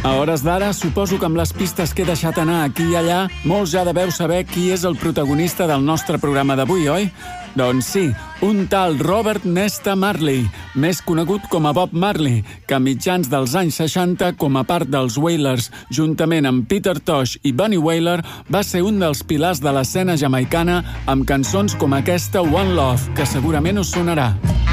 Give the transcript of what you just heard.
A hores d'ara, suposo que amb les pistes que he deixat anar aquí i allà, molts ja deveu saber qui és el protagonista del nostre programa d'avui, oi? Doncs sí, un tal Robert Nesta Marley, més conegut com a Bob Marley, que a mitjans dels anys 60, com a part dels Wailers, juntament amb Peter Tosh i Bunny Wailer, va ser un dels pilars de l'escena jamaicana amb cançons com aquesta One Love, que segurament us sonarà.